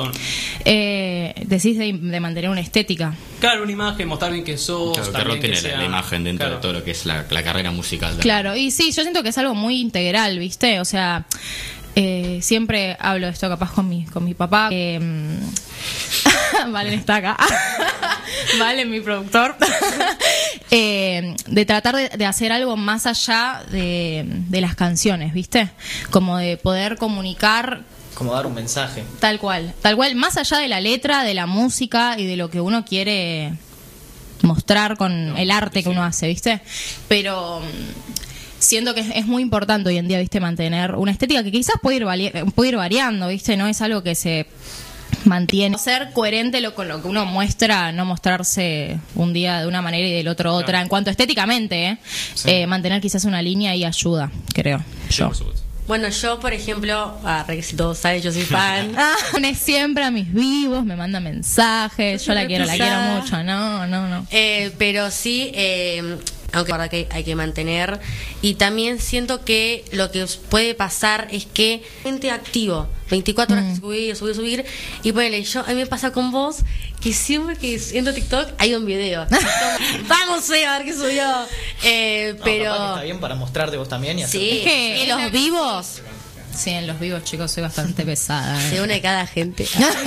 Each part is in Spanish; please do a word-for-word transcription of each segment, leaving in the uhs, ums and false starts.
Eh, decís de, de mantener una estética. Claro, una imagen, mostrar bien que sos. Claro, que también roten que la, sea... la imagen dentro claro. de todo lo que es la, la carrera musical. Claro, y sí, yo siento que es algo muy integral, ¿viste? O sea, eh, siempre hablo de esto capaz con mi, con mi papá. Eh, Valen está acá. Valen, mi productor. eh, de tratar de, de hacer algo más allá de, de las canciones, ¿viste? Como de poder comunicar... Como dar un mensaje. Tal cual, tal cual, más allá de la letra, de la música y de lo que uno quiere mostrar con no, el arte sí. que uno hace, ¿viste? Pero siento que es, es muy importante hoy en día, ¿viste? Mantener una estética que quizás puede ir, vari- puede ir variando, ¿viste? No es algo que se mantiene. Ser coherente lo, con lo que uno muestra, no mostrarse un día de una manera y del otro otra. Claro. En cuanto estéticamente, ¿eh? Sí. Eh, mantener quizás una línea y ayuda, creo sí, yo. Bueno, yo, por ejemplo, ah, si todos saben, yo soy fan. Pone siempre a mis vivos, me manda mensajes, yo la quiero, la quiero mucho, no, no, no. Eh, pero sí, eh, aunque ahora que hay que mantener. Y también siento que lo que puede pasar es que gente activo, veinticuatro horas, mm. subir, subir, subir. Y ponele, yo, a mí me pasa con vos que siempre que entro a TikTok hay un video. Vamos a ver qué subió. Eh, no, pero está bien para mostrarte vos también y hacer. Sí, es que en los vivos. Sí, en los vivos, chicos, soy bastante pesada. ¿eh? Se une cada gente.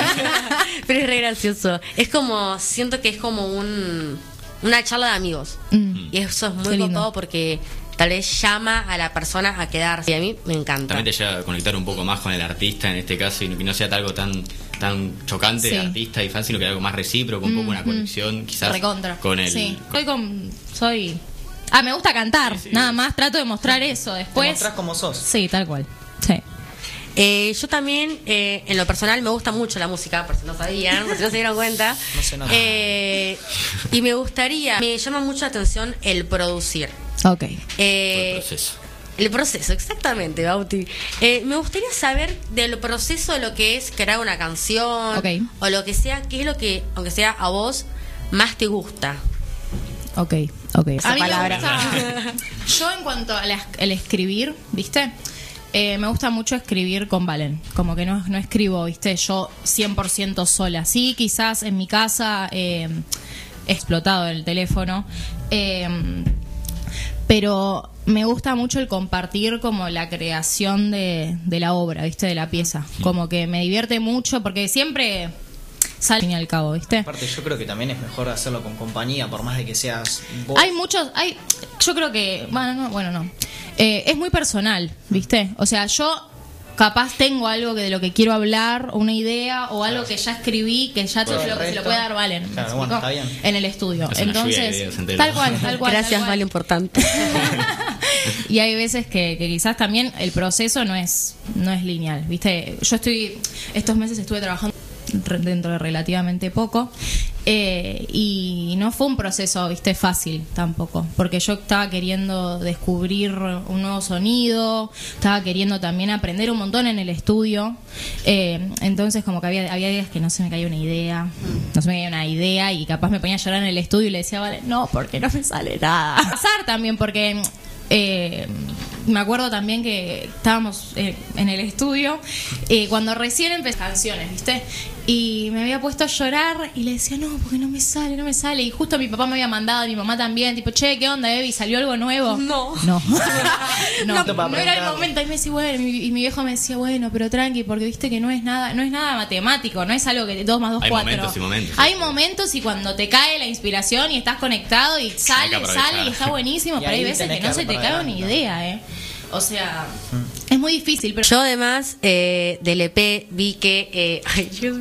Pero es re gracioso. Es como, siento que es como un una charla de amigos. Mm. Y eso es muy copado porque tal vez llama a la persona a quedarse. Y a mí me encanta. También te lleva a conectar un poco más con el artista en este caso y que no sea algo tan tan chocante sí. de artista y fan, sino que algo más recíproco, un mm, poco una conexión quizás recontra. Con el... Sí. Soy con... Soy... Ah, me gusta cantar, sí, sí. Nada más trato de mostrar eso. Después... Te mostrás como sos. Sí, tal cual. Sí. Eh, yo también, eh, en lo personal, me gusta mucho la música, por si no sabían, por si no se dieron cuenta. No sé nada. Eh, y me gustaría, me llama mucho la atención el producir. Ok. Eh, el proceso. El proceso, exactamente, Bauti. Eh, me gustaría saber del proceso de lo que es crear una canción, okay. o lo que sea, qué es lo que, aunque sea a vos, más te gusta. Ok, ok. Esa a mí palabra. Me gusta, yo en cuanto al escribir, ¿viste? Eh, me gusta mucho escribir con Valen, como que no, no escribo, viste, yo cien por ciento sola. Sí, quizás en mi casa eh, he explotado el teléfono, eh, pero me gusta mucho el compartir como la creación de, de la obra, viste, de la pieza. Como que me divierte mucho porque siempre sale al fin y al cabo, viste. Aparte yo creo que también es mejor hacerlo con compañía, por más de que seas vos. Hay muchos, hay, yo creo que, bueno, no, bueno, no. Eh, es muy personal, ¿viste? O sea, yo capaz tengo algo que de lo que quiero hablar, una idea o algo que ya escribí, que ya te lo, se lo puede dar Valen. Claro, bueno, está bien. En el estudio. Es entonces, ideas, tal cual, tal cual. Gracias, tal cual. Vale, importante. Y hay veces que, que quizás también el proceso no es, no es lineal, ¿viste? Yo estoy, estos meses estuve trabajando dentro de relativamente poco eh, y no fue un proceso, viste, fácil tampoco, porque yo estaba queriendo descubrir un nuevo sonido, estaba queriendo también aprender un montón en el estudio, eh, entonces como que había, había días que no se me caía una idea, no se me caía una idea y capaz me ponía a llorar en el estudio y le decía, vale, no, porque no me sale nada. Pasar también porque eh, me acuerdo también que estábamos eh, en el estudio eh, cuando recién empecé canciones, ¿viste? Y me había puesto a llorar y le decía, no, porque no me sale, no me sale. Y justo mi papá me había mandado, mi mamá también, tipo, che, ¿qué onda, Evi? ¿Salió algo nuevo? No. No. no, no, no era el momento. Y me decía, bueno, y mi, y mi viejo me decía, bueno, pero tranqui, porque viste que no es nada, no es nada matemático, no es algo que dos más dos, Hay cuatro. momentos y momentos. Hay momentos y cuando te cae la inspiración y estás conectado y sale, sale y está buenísimo, pero hay veces que no se te cae una idea, ¿eh? O sea, mm. es muy difícil. Pero yo además eh, del E P vi que eh, ay, Dios.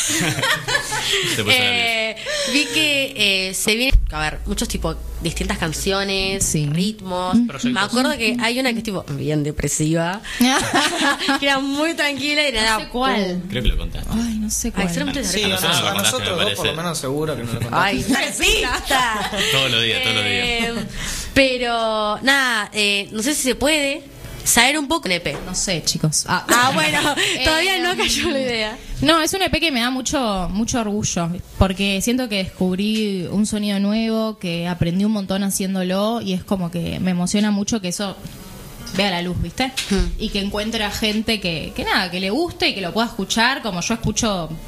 eh, vi que eh, se viene a ver muchos tipos distintas canciones, sí. ritmos. Mm. Me acuerdo que hay una que es tipo bien depresiva, que era muy tranquila y nada. No sé cuál. Creo que lo contaste. Ay, no sé cuál. Ay, sí, a, a, nosotros, a nosotros dos por lo menos seguro que no lo contaste. Ay, sí, está. Todos los días, todos los días. Eh, pero nada, eh, no sé si se puede saber un poco el E P. No sé, chicos. Ah, ah bueno, todavía no cayó la idea. No, es un E P que me da mucho mucho orgullo, porque siento que descubrí un sonido nuevo, que aprendí un montón haciéndolo y es como que me emociona mucho que eso vea la luz, ¿viste? Hmm. Y que encuentre a gente que, que nada, que le guste y que lo pueda escuchar como yo escucho